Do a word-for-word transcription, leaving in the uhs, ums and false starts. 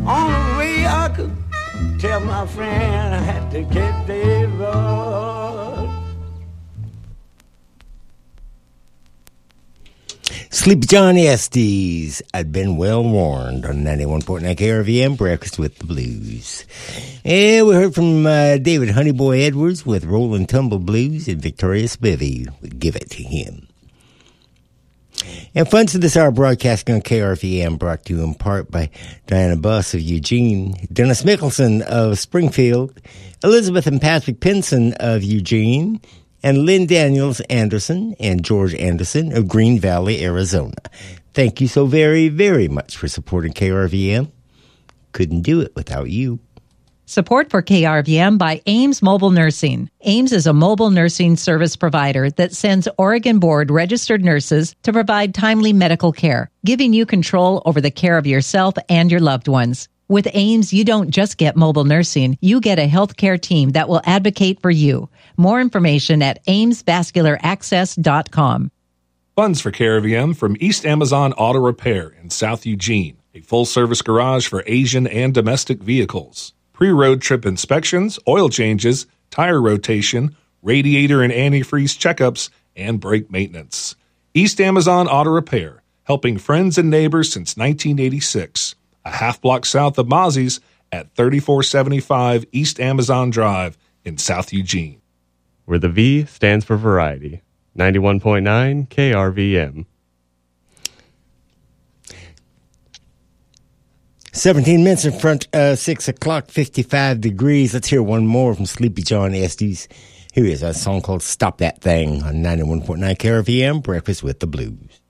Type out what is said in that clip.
Only way I could tell my friend I had to get divorced. Sleepy John Estes, I'd been well warned on ninety-one point nine K R V M, Breakfast with the Blues. And we heard from uh, David Honeyboy Edwards with Rollin' Tumble Blues, and Victoria Spivey with Give It to Him. And funds of this hour broadcasting on K R V M brought to you in part by Diana Buss of Eugene, Dennis Mickelson of Springfield, Elizabeth and Patrick Pinson of Eugene, and Lynn Daniels Anderson and George Anderson of Green Valley, Arizona. Thank you so very, very much for supporting K R V M. Couldn't do it without you. Support for K R V M by Ames Mobile Nursing. Ames is a mobile nursing service provider that sends Oregon Board registered nurses to provide timely medical care, giving you control over the care of yourself and your loved ones. With Ames, you don't just get mobile nursing, you get a healthcare team that will advocate for you. More information at ames vascular access dot com. Funds for K R V M from East Amazon Auto Repair in South Eugene, a full-service garage for Asian and domestic vehicles. Pre-road trip inspections, oil changes, tire rotation, radiator and antifreeze checkups, and brake maintenance. East Amazon Auto Repair, helping friends and neighbors since nineteen eighty-six. A half block south of Mozzie's at thirty-four seventy-five East Amazon Drive in South Eugene. Where the V stands for variety. ninety-one point nine K R V M. seventeen minutes in front of six o'clock, fifty-five degrees. Let's hear one more from Sleepy John Estes. Here is a song called Stop That Thing on ninety-one point nine K R V M, Breakfast with the Blues.